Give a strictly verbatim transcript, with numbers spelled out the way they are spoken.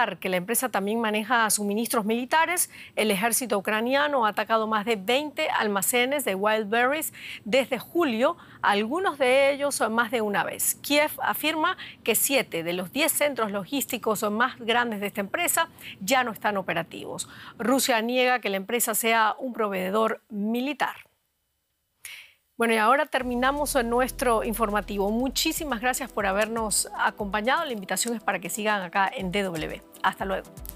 recordar que la empresa también maneja suministros militares. El ejército ucraniano ha atacado más de veinte almacenes de Wildberries desde julio, algunos de ellos más de una vez. Kiev afirma que siete de los diez centros logísticos más grandes de esta empresa ya no están operativos. Rusia niega que la empresa sea un proveedor militar. Bueno, y ahora terminamos nuestro informativo. Muchísimas gracias por habernos acompañado. La invitación es para que sigan acá en D W. Hasta luego.